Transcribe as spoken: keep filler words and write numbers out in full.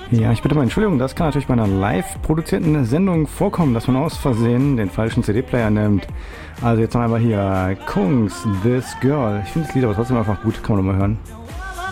Ja, ich bitte mal Entschuldigung, das kann natürlich bei einer live produzierten Sendung vorkommen, dass man aus Versehen den falschen C D-Player nimmt. Also jetzt noch einmal hier, Kungs, This Girl. Ich finde das Lied aber trotzdem einfach gut, kann man nochmal hören.